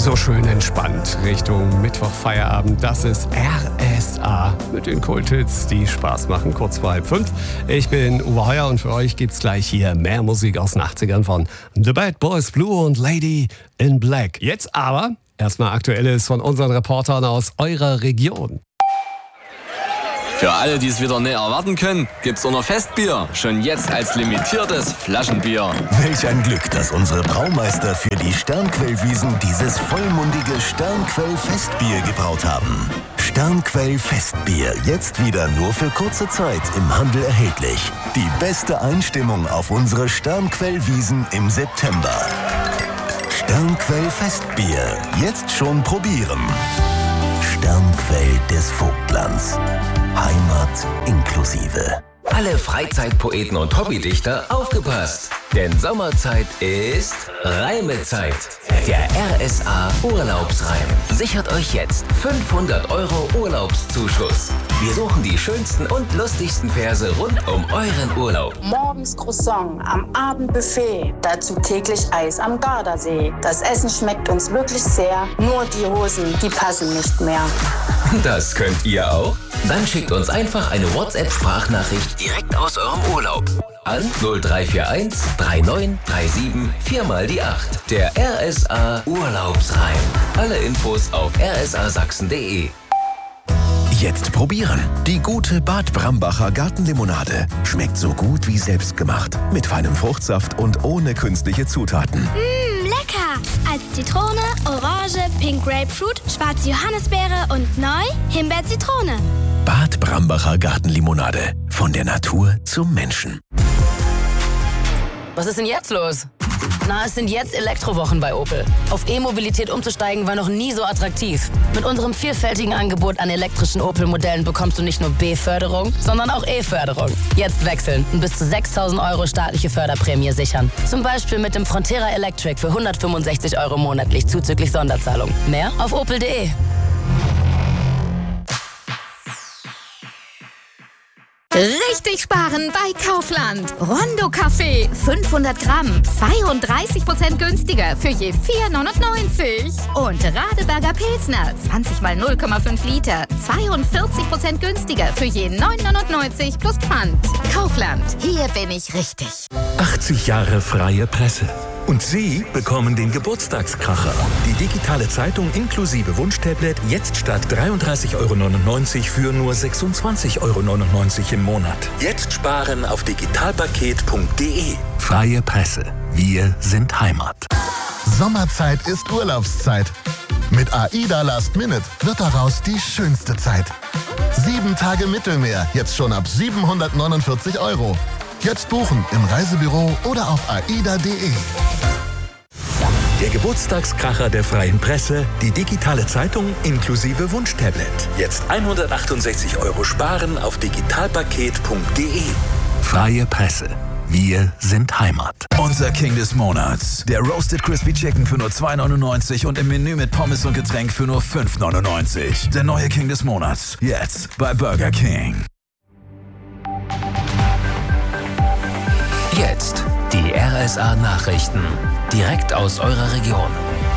So schön entspannt Richtung Mittwochfeierabend. Das ist RSA mit den Kulthits, die Spaß machen, kurz vor 4:30. Ich bin Uwe Heuer und für euch gibt's gleich hier mehr Musik aus den 80ern von The Bad Boys Blue und Lady in Black. Jetzt aber erstmal Aktuelles von unseren Reportern aus eurer Region. Für alle, die es wieder nicht erwarten können, gibt's auch noch Festbier. Schon jetzt als limitiertes Flaschenbier. Welch ein Glück, dass unsere Braumeister für die Sternquellwiesen dieses vollmundige Sternquell-Festbier gebraut haben. Sternquell-Festbier, jetzt wieder nur für kurze Zeit im Handel erhältlich. Die beste Einstimmung auf unsere Sternquellwiesen im September. Sternquell-Festbier, jetzt schon probieren. Sternquell des Vogtlands. Heimat inklusive. Alle Freizeitpoeten und Hobbydichter aufgepasst! Denn Sommerzeit ist Reimezeit. Der RSA Urlaubsreim sichert euch jetzt 500 € Urlaubszuschuss. Wir suchen die schönsten und lustigsten Verse rund um euren Urlaub. Morgens Croissant, am Abend Buffet, dazu täglich Eis am Gardasee. Das Essen schmeckt uns wirklich sehr, nur die Hosen, die passen nicht mehr. Das könnt ihr auch? Dann schickt uns einfach eine WhatsApp-Sprachnachricht direkt aus eurem Urlaub. An 0341 3937 4 mal die 8. Der RSA Urlaubsreim. Alle Infos auf rsasachsen.de. Jetzt probieren. Die gute Bad Brambacher Gartenlimonade. Schmeckt so gut wie selbstgemacht. Mit feinem Fruchtsaft und ohne künstliche Zutaten. Lecker! Als Zitrone, Orange, Pink Grapefruit, schwarze Johannisbeere und neu Himbeer-Zitrone. Bad Brambacher Gartenlimonade. Von der Natur zum Menschen. Was ist denn jetzt los? Na, es sind jetzt Elektrowochen bei Opel. Auf E-Mobilität umzusteigen war noch nie so attraktiv. Mit unserem vielfältigen Angebot an elektrischen Opel-Modellen bekommst du nicht nur B-Förderung, sondern auch E-Förderung. Jetzt wechseln und bis zu 6.000 € staatliche Förderprämie sichern. Zum Beispiel mit dem Frontera Electric für 165 € monatlich zuzüglich Sonderzahlung. Mehr auf opel.de. Richtig sparen bei Kaufland. Rondo Kaffee, 500 Gramm, 32% günstiger für je 4,99. Und Radeberger Pilsner, 20 mal 0,5 Liter, 42% günstiger für je 9,99 plus Pfand. Kaufland, hier bin ich richtig. 80 Jahre freie Presse. Und Sie bekommen den Geburtstagskracher. Die digitale Zeitung inklusive Wunschtablet jetzt statt 33,99 € für nur 26,99 € im Monat. Jetzt sparen auf digitalpaket.de. Freie Presse. Wir sind Heimat. Sommerzeit ist Urlaubszeit. Mit AIDA Last Minute wird daraus die schönste Zeit. 7 Tage Mittelmeer, jetzt schon ab 749 €. Jetzt buchen im Reisebüro oder auf aida.de. Der Geburtstagskracher der freien Presse, die digitale Zeitung inklusive Wunschtablet. Jetzt 168 € sparen auf digitalpaket.de. Freie Presse. Wir sind Heimat. Unser King des Monats. Der Roasted Crispy Chicken für nur 2,99 € und im Menü mit Pommes und Getränk für nur 5,99 €. Der neue King des Monats. Jetzt bei Burger King. Jetzt die RSA-Nachrichten. Direkt aus eurer Region.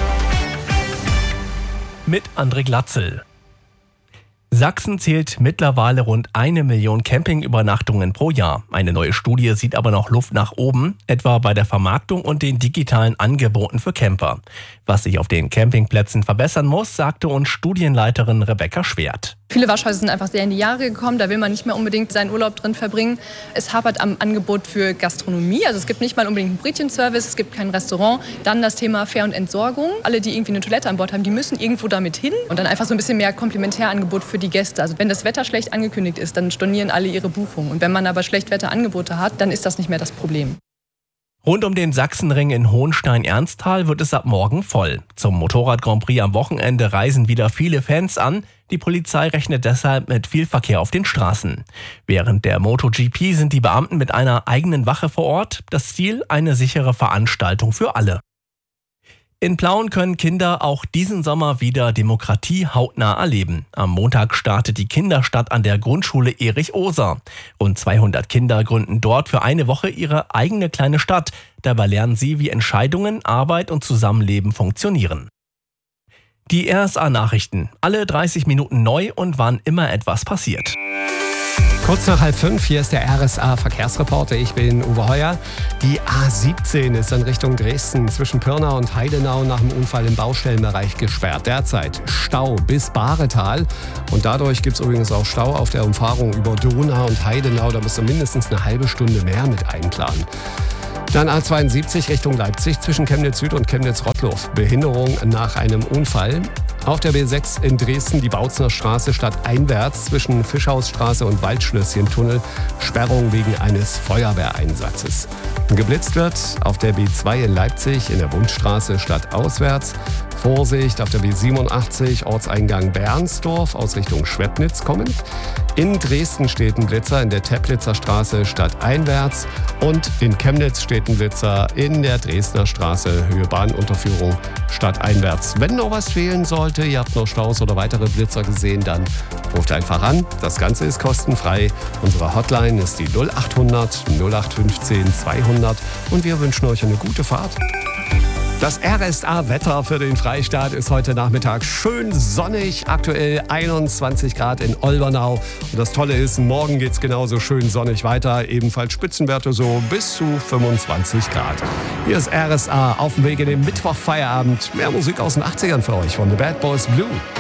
Mit André Glatzel. Sachsen zählt mittlerweile rund 1 Million Campingübernachtungen pro Jahr. Eine neue Studie sieht aber noch Luft nach oben, etwa bei der Vermarktung und den digitalen Angeboten für Camper. Was sich auf den Campingplätzen verbessern muss, sagte uns Studienleiterin Rebecca Schwert. Viele Waschhäuser sind einfach sehr in die Jahre gekommen, da will man nicht mehr unbedingt seinen Urlaub drin verbringen. Es hapert am Angebot für Gastronomie, also es gibt nicht mal unbedingt einen Brötchenservice, es gibt kein Restaurant. Dann das Thema Fähr- und Entsorgung. Alle, die irgendwie eine Toilette an Bord haben, die müssen irgendwo damit hin. Und dann einfach so ein bisschen mehr Komplementärangebot für die Gäste. Also wenn das Wetter schlecht angekündigt ist, dann stornieren alle ihre Buchungen. Und wenn man aber Schlechtwetterangebote hat, dann ist das nicht mehr das Problem. Rund um den Sachsenring in Hohenstein-Ernsthal wird es ab morgen voll. Zum Motorrad-Grand Prix am Wochenende reisen wieder viele Fans an. Die Polizei rechnet deshalb mit viel Verkehr auf den Straßen. Während der MotoGP sind die Beamten mit einer eigenen Wache vor Ort. Das Ziel: eine sichere Veranstaltung für alle. In Plauen können Kinder auch diesen Sommer wieder Demokratie hautnah erleben. Am Montag startet die Kinderstadt an der Grundschule Erich Oser. Rund 200 Kinder gründen dort für eine Woche ihre eigene kleine Stadt. Dabei lernen sie, wie Entscheidungen, Arbeit und Zusammenleben funktionieren. Die RSA-Nachrichten. Alle 30 Minuten neu und wann immer etwas passiert. Kurz nach 4:30, hier ist der RSA-Verkehrsreporter. Ich bin Uwe Heuer. Die A17 ist in Richtung Dresden zwischen Pirna und Heidenau nach dem Unfall im Baustellenbereich gesperrt. Derzeit Stau bis Bahretal. Und dadurch gibt es übrigens auch Stau auf der Umfahrung über Donau und Heidenau. Da musst du mindestens eine halbe Stunde mehr mit einplanen. Dann A72 Richtung Leipzig zwischen Chemnitz Süd und Chemnitz Rottluff. Behinderung nach einem Unfall. Auf der B6 in Dresden die Bautzner Straße stadteinwärts zwischen Fischhausstraße und Waldschlösschen-Tunnel. Sperrung wegen eines Feuerwehreinsatzes. Geblitzt wird auf der B2 in Leipzig in der Bundstraße stadtauswärts. Vorsicht auf der B87 Ortseingang Bernsdorf aus Richtung Schwebnitz kommend. In Dresden steht ein Blitzer in der Teplitzer Straße stadteinwärts. Und in Chemnitz steht ein Blitzer in der Dresdner Straße Höhe Bahnunterführung stadteinwärts. Wenn noch was fehlen sollte, ihr habt noch Staus oder weitere Blitzer gesehen, dann ruft einfach an. Das Ganze ist kostenfrei. Unsere Hotline ist die 0800 0815 200 und wir wünschen euch eine gute Fahrt. Das RSA-Wetter für den Freistaat ist heute Nachmittag schön sonnig. Aktuell 21 Grad in Olbernau. Und das Tolle ist, morgen geht es genauso schön sonnig weiter. Ebenfalls Spitzenwerte so bis zu 25 Grad. Hier ist RSA auf dem Weg in den Mittwochfeierabend. Mehr Musik aus den 80ern für euch von The Bad Boys Blue.